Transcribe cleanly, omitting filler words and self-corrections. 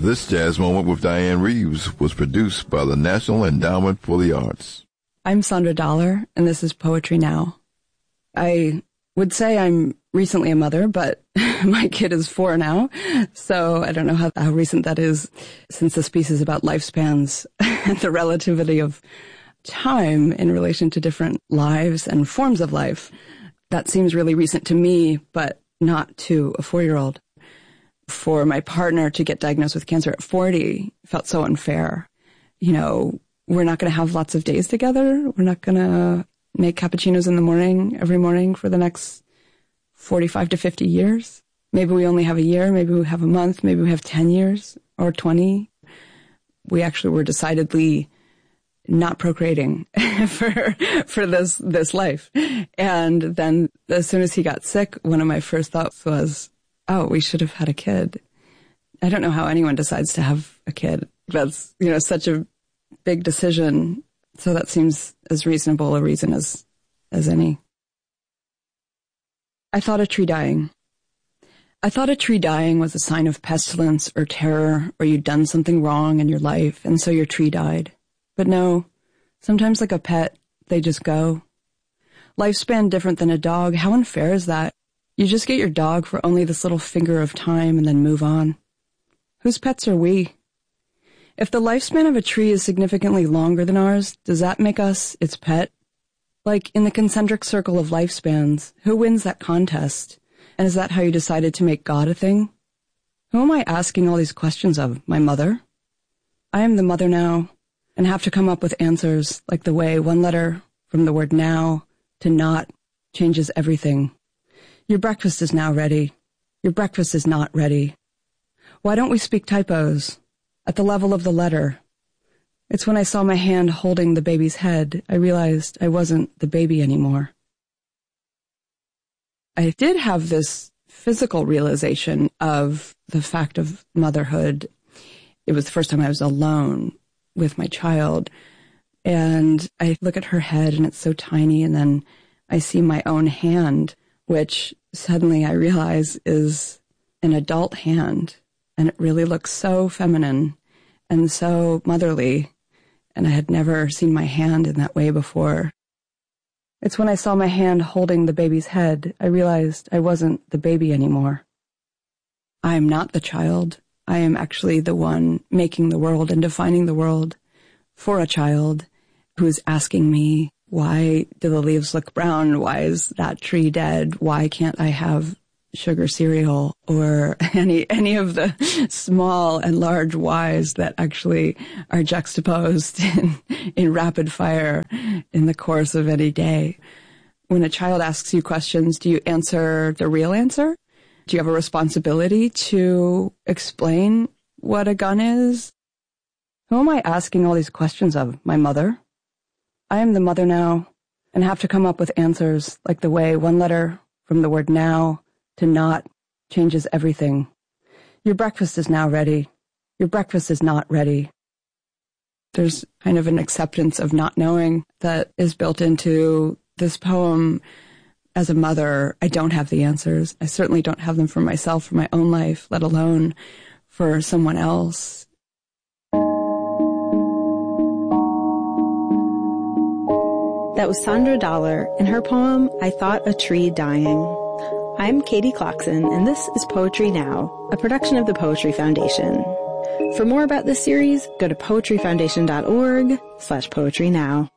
This Jazz Moment with Diane Reeves was produced by the National Endowment for the Arts. I'm Sandra Dollar, and this is Poetry Now. I would say I'm recently a mother, but my kid is 4 now, so I don't know how recent that is, since this piece is about lifespans and the relativity of time in relation to different lives and forms of life. That seems really recent to me, but not to a 4-year-old. For my partner to get diagnosed with cancer at 40 felt so unfair. You know, we're not going to have lots of days together. We're not going to make cappuccinos in the morning, every morning for the next 45 to 50 years. Maybe we only have a year. Maybe we have a month. Maybe we have 10 years or 20. We actually were decidedly not procreating for this life. And then as soon as he got sick, one of my first thoughts was, oh, we should have had a kid. I don't know how anyone decides to have a kid. That's, such a big decision. So that seems as reasonable a reason as any. I thought a tree dying. I thought a tree dying was a sign of pestilence or terror, or you'd done something wrong in your life, and so your tree died. But no, sometimes like a pet, they just go. Lifespan different than a dog. How unfair is that? You just get your dog for only this little finger of time and then move on. Whose pets are we? If the lifespan of a tree is significantly longer than ours, does that make us its pet? Like in the concentric circle of lifespans, who wins that contest? And is that how you decided to make God a thing? Who am I asking all these questions of? My mother? I am the mother now, and have to come up with answers like the way one letter from the word now to not changes everything. Your breakfast is now ready. Your breakfast is not ready. Why don't we speak typos? At the level of the letter. It's when I saw my hand holding the baby's head, I realized I wasn't the baby anymore. I did have this physical realization of the fact of motherhood. It was the first time I was alone with my child. And I look at her head and it's so tiny, and then I see my own hand, which suddenly I realize is an adult hand, and it really looks so feminine and so motherly, and I had never seen my hand in that way before. It's when I saw my hand holding the baby's head, I realized I wasn't the baby anymore. I am not the child. I am actually the one making the world and defining the world for a child who is asking me, why do the leaves look brown? Why is that tree dead? Why can't I have sugar cereal? Or any of the small and large whys that actually are juxtaposed in rapid fire in the course of any day. When a child asks you questions, do you answer the real answer? Do you have a responsibility to explain what a gun is? Who am I asking all these questions of? My mother? I am the mother now, and have to come up with answers like the way one letter from the word now to not changes everything. Your breakfast is now ready. Your breakfast is not ready. There's kind of an acceptance of not knowing that is built into this poem. As a mother, I don't have the answers. I certainly don't have them for myself, for my own life, let alone for someone else. That was Sandra Dollar in her poem, I Thought a Tree Dying. I'm Katie Clarkson, and this is Poetry Now, a production of the Poetry Foundation. For more about this series, go to poetryfoundation.org/poetrynow.